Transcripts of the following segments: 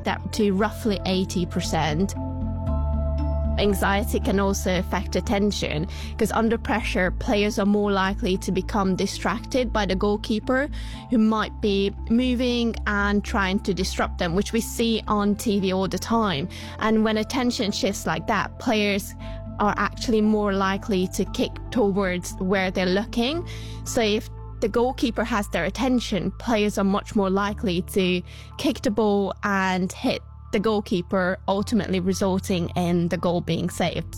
that to roughly 80%. Anxiety can also affect attention because under pressure, players are more likely to become distracted by the goalkeeper who might be moving and trying to disrupt them, which we see on TV all the time. And when attention shifts like that, players are actually more likely to kick towards where they're looking. So if the goalkeeper has their attention, players are much more likely to kick the ball and hit the goalkeeper, ultimately resulting in the goal being saved.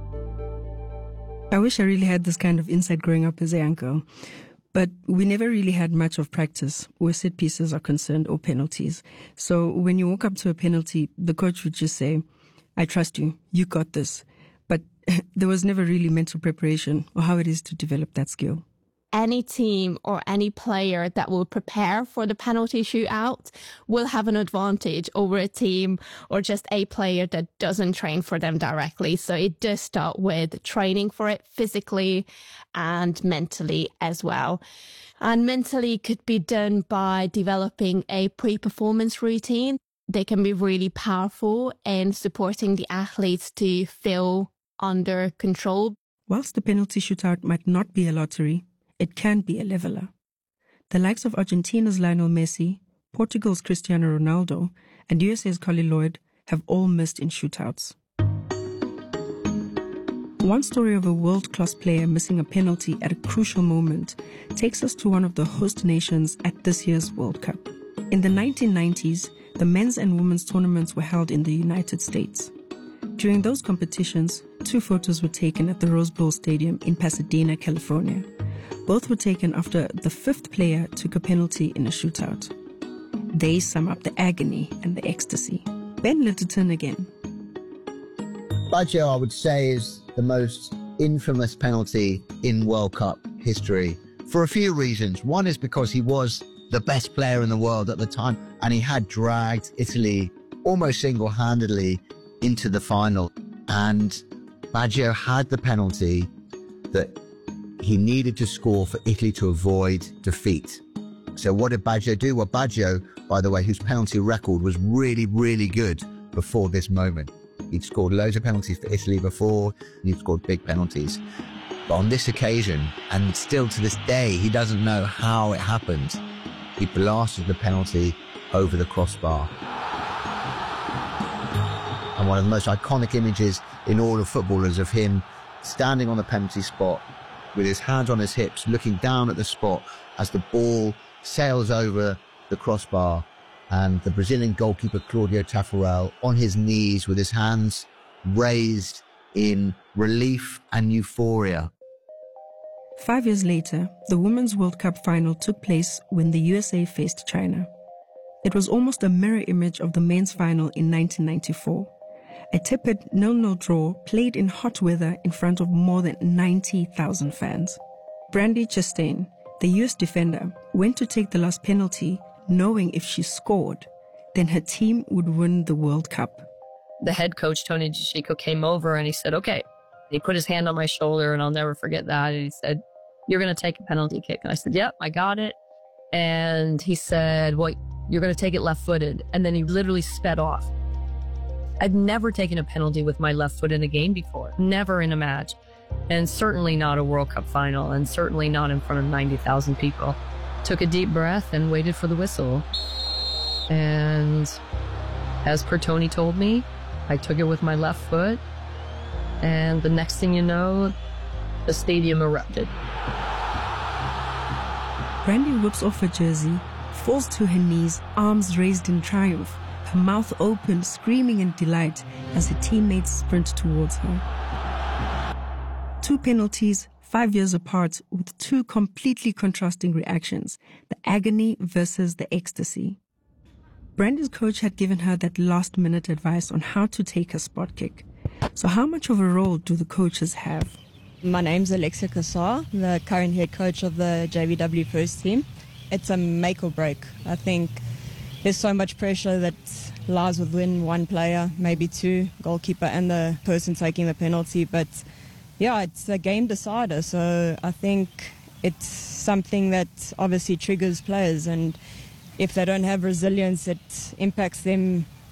I wish I really had this kind of insight growing up as a young girl, but we never really had much of practice where set pieces are concerned or penalties. So when you walk up to a penalty, the coach would just say, "I trust you, you got this." But there was never really mental preparation or how it is to develop that skill. Any team or any player that will prepare for the penalty shootout will have an advantage over a team or just a player that doesn't train for them directly. So it does start with training for it physically and mentally as well. And mentally could be done by developing a pre-performance routine. They can be really powerful in supporting the athletes to feel under control. Whilst the penalty shootout might not be a lottery, it can be a leveler. The likes of Argentina's Lionel Messi, Portugal's Cristiano Ronaldo, and USA's Colin Lloyd have all missed in shootouts. One story of a world-class player missing a penalty at a crucial moment takes us to one of the host nations at this year's World Cup. In the 1990s, the men's and women's tournaments were held in the United States. During those competitions, 2 photos were taken at the Rose Bowl Stadium in Pasadena, California. Both were taken after the 5th player took a penalty in a shootout. They sum up the agony and the ecstasy. Ben Litterton again. Baggio, I would say, is the most infamous penalty in World Cup history for a few reasons. One is because he was the best player in the world at the time, and he had dragged Italy almost single-handedly into the final. And Baggio had the penalty that he needed to score for Italy to avoid defeat. So what did Baggio do? Well, Baggio, by the way, whose penalty record was really, really good before this moment. He'd scored loads of penalties for Italy before, and he'd scored big penalties. But on this occasion, and still to this day, he doesn't know how it happened. He blasted the penalty over the crossbar. And one of the most iconic images in all of football is of him standing on the penalty spot with his hands on his hips, looking down at the spot as the ball sails over the crossbar, and the Brazilian goalkeeper Claudio Taffarel on his knees with his hands raised in relief and euphoria. 5 years later, the Women's World Cup final took place when the USA faced China. It was almost a mirror image of the men's final in 1994. A tepid 0-0 draw played in hot weather in front of more than 90,000 fans. Brandi Chastain, the US defender, went to take the last penalty knowing if she scored, then her team would win the World Cup. The head coach, Tony DeCicco, came over and he said, "Okay." He put his hand on my shoulder, and I'll never forget that. And he said, "You're going to take a penalty kick." And I said, "Yep, I got it." And he said, "Well, you're going to take it left-footed." And then he literally sped off. I've never taken a penalty with my left foot in a game before, never in a match, and certainly not a World Cup final, and certainly not in front of 90,000 people. Took a deep breath and waited for the whistle. And as per Tony told me, I took it with my left foot, and the next thing you know, the stadium erupted. Brandi whips off her jersey, falls to her knees, arms raised in triumph, her mouth open, screaming in delight as her teammates sprint towards her. 2 penalties, 5 years apart, with 2 completely contrasting reactions, the agony versus the ecstasy. Brandi's coach had given her that last-minute advice on how to take a spot kick. So how much of a role do the coaches have? My name's Alexia Kassar, the current head coach of the JVW first team. It's a make or break. I think there's so much pressure that lies within one player, maybe 2, goalkeeper and the person taking the penalty. But yeah, it's a game decider. So I think it's something that obviously triggers players. And if they don't have resilience, it impacts them